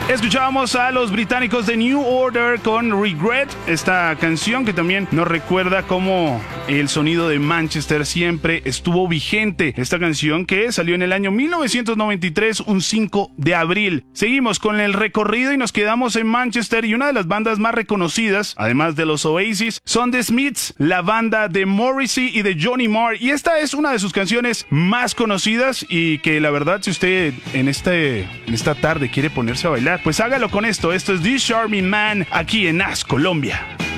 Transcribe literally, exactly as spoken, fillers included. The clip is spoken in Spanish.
Escuchábamos a los británicos de New Order con Regret, esta canción que también nos recuerda cómo el sonido de Manchester siempre estuvo vigente. Esta canción que salió en el año mil novecientos noventa y tres, un cinco de abril. Seguimos con el recorrido y nos quedamos en Manchester, y una de las bandas más reconocidas, además de los Oasis, son The Smiths, la banda de Morrissey y de Johnny Marr. Y esta es una de sus canciones más conocidas y que la verdad, si usted en, este, en esta tarde quiere ponerse a bailar, pues hágalo con esto. Esto es This Charming Man aquí en As Colombia.